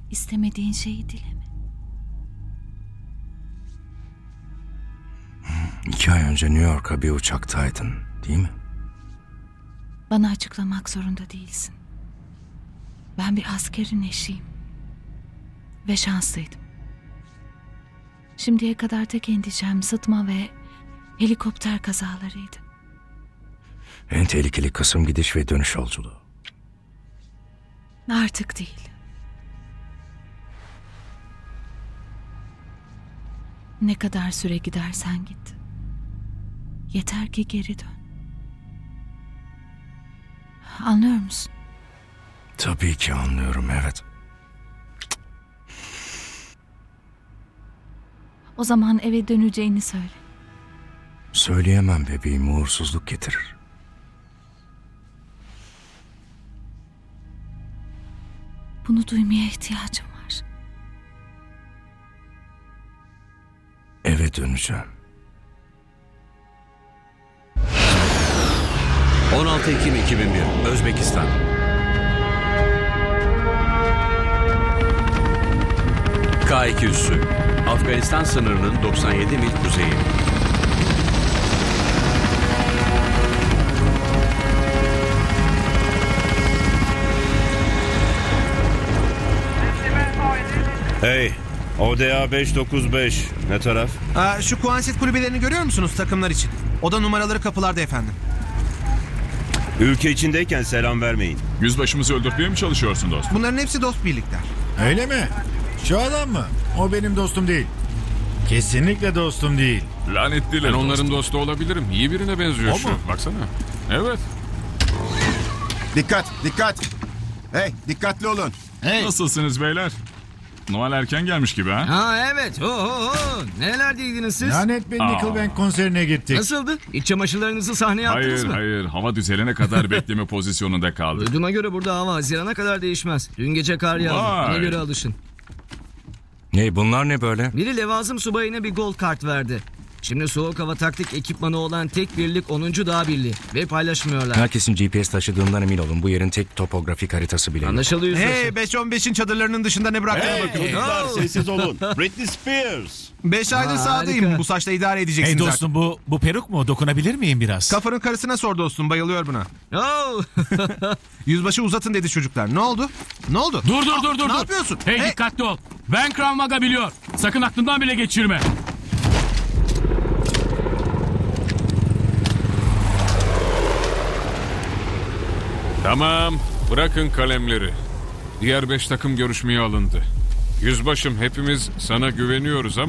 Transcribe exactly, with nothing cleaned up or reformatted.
İstemediğin şeyi dileme. İki ay önce New York'a bir uçaktaydın, değil mi? Bana açıklamak zorunda değilsin. Ben bir askerin eşiyim. Ve şanslıydım. Şimdiye kadar tek endişem sıtma ve helikopter kazalarıydı. En tehlikeli kısım gidiş ve dönüş yolculuğu. Artık değil. Ne kadar süre gidersen git. Yeter ki geri dön. Anlıyor musun? Tabii ki anlıyorum, evet. O zaman eve döneceğini söyle. Söyleyemem bebeğim, uğursuzluk getirir. Bunu duymaya ihtiyacım var. Eve döneceğim. on altı Ekim iki bin bir, Özbekistan. K iki üssü, Afganistan sınırının doksan yedi mil kuzeyi. Hey, O D A beş dokuz beş. Ne taraf? Aa, şu Kuansit kulübelerini görüyor musunuz takımlar için? Oda numaraları kapılarda efendim. Ülke içindeyken selam vermeyin. Yüzbaşımızı öldürtmeye mi çalışıyorsun dostum? Bunların hepsi dost birlikler. Öyle mi? Şu adam mı? O benim dostum değil. Kesinlikle dostum değil. Lanetliler. Ben onların dostu olabilirim. İyi birine benziyor O şu. mu? Baksana. Evet. Dikkat, dikkat. Hey, dikkatli olun. Hey. Nasılsınız beyler? Noel erken gelmiş gibi ha? Ha evet. Ho ho ho. Nerelerdeydiniz siz? Lanet bir Aa. Nickelback konserine gittik. Nasıldı? İç çamaşırlarınızı sahneye attınız Hayır mı? hayır. Hava düzelene kadar bekleme pozisyonunda kaldık. Duyduğuma göre burada hava Haziran'a kadar değişmez. Dün gece kar yağdı. Vay. Ona göre alışın. Hey, bunlar ne böyle? Biri levazım subayına bir gold kart verdi. Şimdi soğuk hava taktik ekipmanı olan tek birlik onuncu Dağ Birliği. Ve paylaşmıyorlar. Herkesin G P S taşıdığından emin olun. Bu yerin tek topografik haritası bile yok. Anlaşıldı yüzbaşı. Hey, beş on beşin çadırlarının dışında ne bıraktığına Hey bakın. çocuklar, Oh. sessiz olun. Britney Spears. Beş aydır Aa, sahadayım. harika. Bu saçla idare edeceksiniz Hey artık. dostum bu bu peruk mu? Dokunabilir miyim biraz? Kafanın karısına sor dostum, bayılıyor buna. Oh. Yüzbaşı uzatın dedi çocuklar. Ne oldu? Ne oldu? Dur dur dur dur. Ne dur. yapıyorsun? Hey, dikkatli ol. Ben Krav Maga biliyor. Sakın aklından bile geçirme. Tamam. Bırakın kalemleri. Diğer beş takım görüşmeye alındı. Yüzbaşım, hepimiz sana güveniyoruz ama